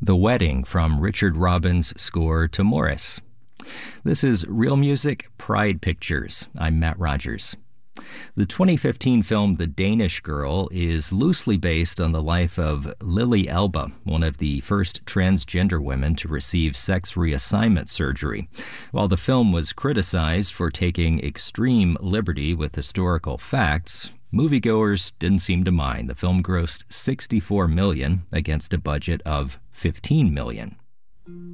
The Wedding from Richard Robbins' score to Morris. This is Real Music Pride Pictures. I'm Matt Rogers. The 2015 film The Danish Girl is loosely based on the life of Lily Elba, one of the first transgender women to receive sex reassignment surgery. While the film was criticized for taking extreme liberty with historical facts, moviegoers didn't seem to mind. The film grossed $64 million against a budget of $15 million.